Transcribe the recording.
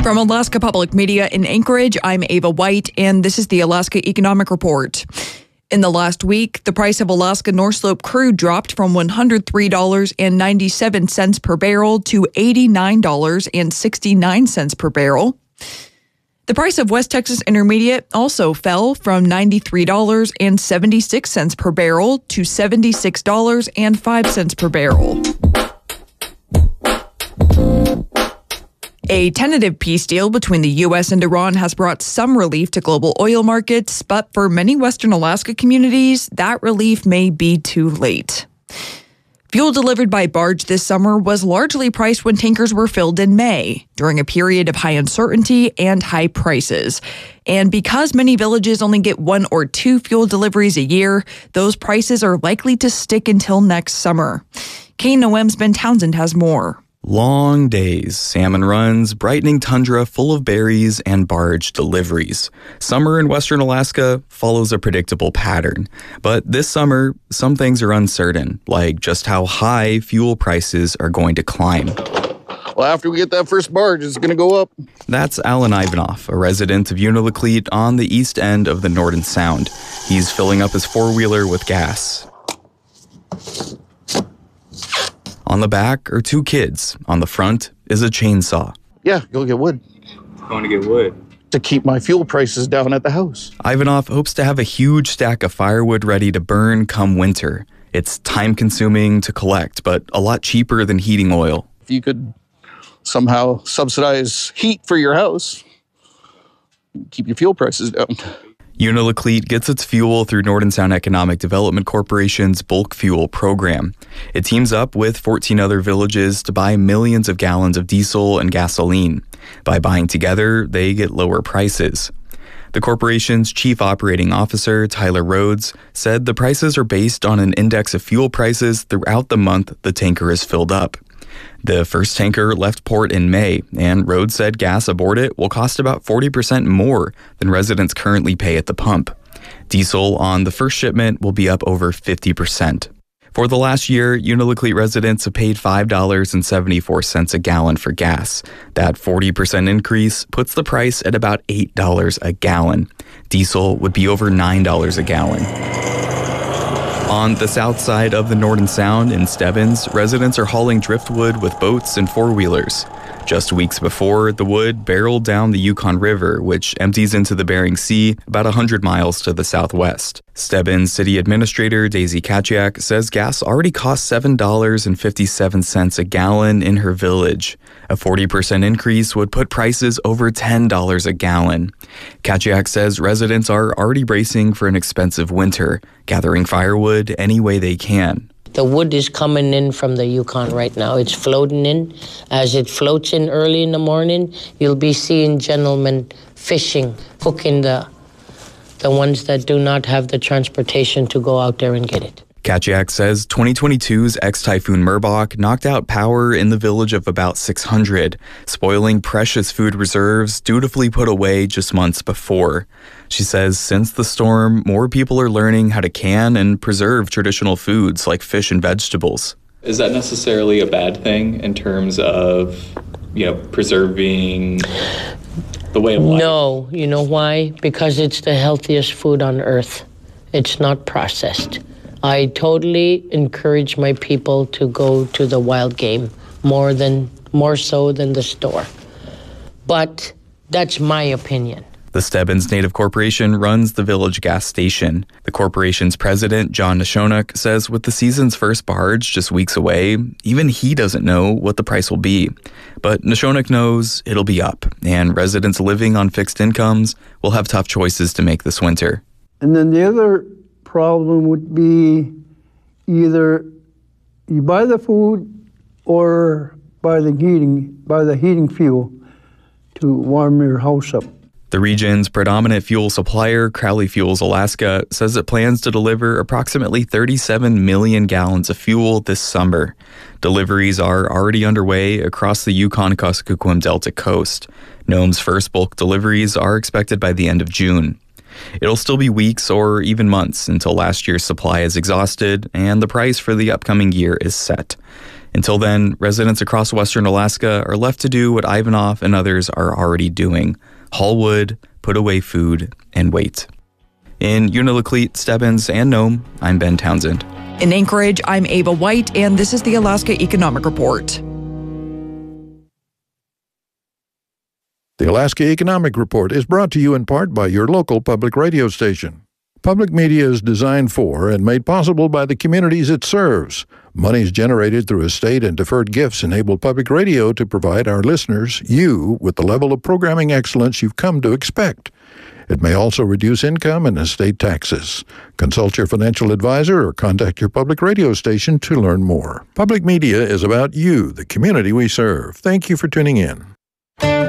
From Alaska Public Media in Anchorage, I'm Ava White, and this is the Alaska Economic Report. In the last week, the price of Alaska North Slope crude dropped from $103.97 per barrel to $89.69 per barrel. The price of West Texas Intermediate also fell from $93.76 per barrel to $76.05 per barrel. A tentative peace deal between the U.S. and Iran has brought some relief to global oil markets, but for many Western Alaska communities, that relief may be too late. Fuel delivered by barge this summer was largely priced when tankers were filled in May, during a period of high uncertainty and high prices. And because many villages only get 1 or 2 fuel deliveries a year, those prices are likely to stick until next summer. KNOM's Ben Townsend has more. Long days, salmon runs, brightening tundra full of berries, and barge deliveries. Summer in Western Alaska follows a predictable pattern. But this summer, some things are uncertain, like just how high fuel prices are going to climb. Well, after we get that first barge, it's going to go up. That's Alan Ivanoff, a resident of Unalakleet on the east end of the Norden Sound. He's filling up his four-wheeler with gas. On the back are 2 kids. On the front is a chainsaw. Yeah, go get wood. Going to get wood? To keep my fuel prices down at the house. Ivanoff hopes to have a huge stack of firewood ready to burn come winter. It's time-consuming to collect, but a lot cheaper than heating oil. If you could somehow subsidize heat for your house, keep your fuel prices down. Unalakleet gets its fuel through Norden Sound Economic Development Corporation's bulk fuel program. It teams up with 14 other villages to buy millions of gallons of diesel and gasoline. By buying together, they get lower prices. The corporation's chief operating officer, Tyler Rhodes, said the prices are based on an index of fuel prices throughout the month the tanker is filled up. The first tanker left port in May, and Rhodes said gas aboard it will cost about 40% more than residents currently pay at the pump. Diesel on the first shipment will be up over 50%. For the last year, Unalakleet residents have paid $5.74 a gallon for gas. That 40% increase puts the price at about $8 a gallon. Diesel would be over $9 a gallon. On the south side of the Norden Sound in Stebbins, residents are hauling driftwood with boats and four-wheelers. Just weeks before, the wood barreled down the Yukon River, which empties into the Bering Sea about 100 miles to the southwest. Stebbins City Administrator Daisy Kaciak says gas already costs $7.57 a gallon in her village. A 40% increase would put prices over $10 a gallon. Kaciak says residents are already bracing for an expensive winter, gathering firewood any way they can. The wood is coming in from the Yukon right now. It's floating in. As it floats in early in the morning, you'll be seeing gentlemen fishing, cooking the ones that do not have the transportation to go out there and get it. Kaciak says 2022's ex-typhoon Merbok knocked out power in the village of about 600, spoiling precious food reserves dutifully put away just months before. She says since the storm, more people are learning how to can and preserve traditional foods like fish and vegetables. Is that necessarily a bad thing in terms of, preserving the way of life? No. You know why? Because it's the healthiest food on earth. It's not processed. I totally encourage my people to go to the wild game more so than the store. But that's my opinion. The Stebbins Native Corporation runs the village gas station. The corporation's president, John Nashonuk, says with the season's first barge just weeks away, even he doesn't know what the price will be. But Nashonuk knows it'll be up, and residents living on fixed incomes will have tough choices to make this winter. And then the other problem would be either you buy the food or buy the heating fuel to warm your house up. The region's predominant fuel supplier, Crowley Fuels Alaska, says it plans to deliver approximately 37 million gallons of fuel this summer. Deliveries are already underway across the Yukon-Kuskokwim Delta coast. NOM's first bulk deliveries are expected by the end of June. It'll still be weeks or even months until last year's supply is exhausted and the price for the upcoming year is set. Until then, residents across western Alaska are left to do what Ivanov and others are already doing: haul wood, put away food, and wait. In Unalakleet, Stebbins, and Nome, I'm Ben Townsend. In Anchorage, I'm Ava White, and this is the Alaska Economic Report. The Alaska Economic Report is brought to you in part by your local public radio station. Public media is designed for and made possible by the communities it serves. Monies generated through estate and deferred gifts enable public radio to provide our listeners, you, with the level of programming excellence you've come to expect. It may also reduce income and estate taxes. Consult your financial advisor or contact your public radio station to learn more. Public media is about you, the community we serve. Thank you for tuning in.